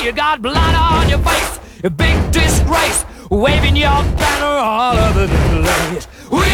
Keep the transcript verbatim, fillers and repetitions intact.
you got blood on your face, a big disgrace, waving your banner all over the place.